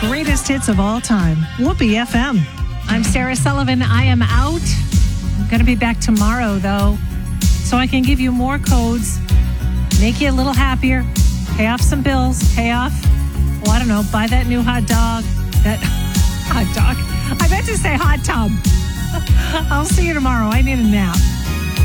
greatest hits of all time. Whoopee FM. I'm Sarah Sullivan. I am out. I'm going to be back tomorrow, though, so I can give you more codes, make you a little happier, pay off some bills, pay off, I don't know, buy that new hot dog. That hot dog. I meant to say hot tub. I'll see you tomorrow. I need a nap.